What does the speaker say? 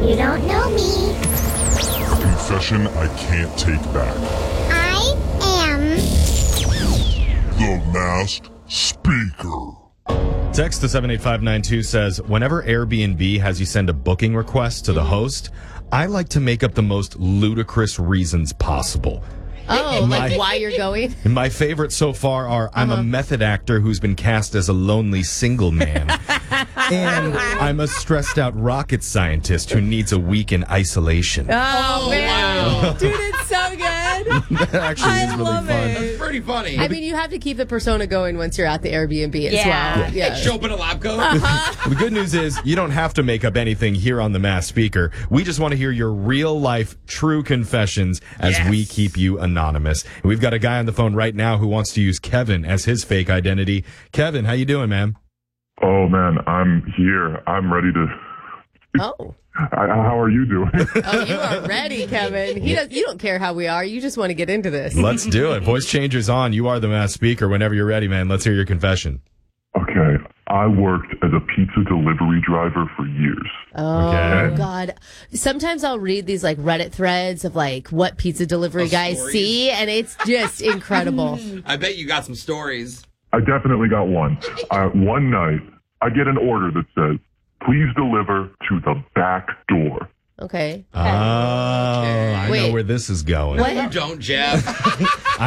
You don't know me. Confession I can't take back. I am The Masked Speaker. Text to 78592 says, whenever Airbnb has you send a booking request to the host, I like to make up the most ludicrous reasons possible. Oh, like why you're going? My favorites so far are, I'm a method actor who's been cast as a lonely single man. And I'm a stressed out rocket scientist who needs a week in isolation. Oh, man. wow. Dude, it's so good. That actually is I really love fun. it. That's pretty funny. I mean, you have to keep the persona going once you're at the Airbnb as well. Yeah. Show up in a lab coat. The good news is you don't have to make up anything here on the Masked Speaker. We just want to hear your real life, true confessions as we keep you anonymous. And we've got a guy on the phone right now who wants to use Kevin as his fake identity. Kevin, how you doing, man? Oh, man, I'm here. I'm ready to... Oh. How are you doing? Oh, you are ready, Kevin. You don't care how we are. You just want to get into this. Let's do it. Voice changer's on. You are the Masked Speaker. Whenever you're ready, man, let's hear your confession. Okay, I worked as a pizza delivery driver for years. Oh, Okay. God. Sometimes I'll read these like Reddit threads of like what pizza delivery guys stories. see, and it's just incredible. I bet you got some stories. I definitely got one. One night, I get an order that says, please deliver to the back door. Okay. Oh, I know Wait. where this is going. What? You don't, Jeff.